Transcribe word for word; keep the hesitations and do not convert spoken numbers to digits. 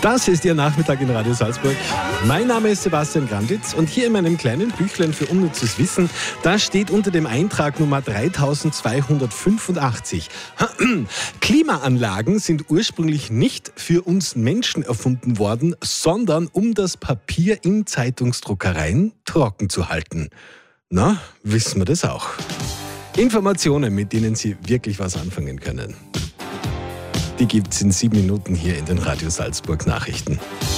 Das ist Ihr Nachmittag in Radio Salzburg. Mein Name ist Sebastian Granditz und hier in meinem kleinen Büchlein für unnützes Wissen, da steht unter dem Eintrag Nummer dreitausendzweihundertfünfundachtzig. Klimaanlagen sind ursprünglich nicht für uns Menschen erfunden worden, sondern um das Papier in Zeitungsdruckereien trocken zu halten. Na, wissen wir das auch. Informationen, mit denen Sie wirklich was anfangen können. Die gibt's in sieben Minuten hier in den Radio Salzburg Nachrichten.